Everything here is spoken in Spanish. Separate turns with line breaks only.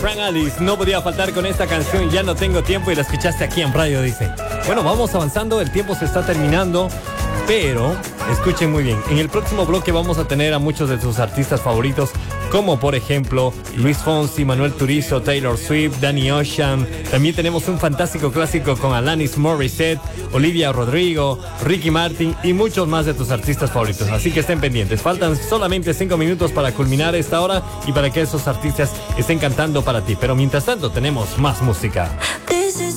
Frank Alice. No podía faltar con esta canción, Ya no tengo tiempo, y la escuchaste aquí en radio, dice. Bueno, vamos avanzando, el tiempo se está terminando, pero escuchen muy bien. En el próximo bloque vamos a tener a muchos de sus artistas favoritos, como por ejemplo Luis Fonsi, Manuel Turizo, Taylor Swift, Danny Ocean. También tenemos un fantástico clásico con Alanis Morissette, Olivia Rodrigo, Ricky Martin y muchos más de tus artistas favoritos. Así que estén pendientes. Faltan solamente 5 minutos para culminar esta hora y para que esos artistas estén cantando para ti. Pero mientras tanto tenemos más música.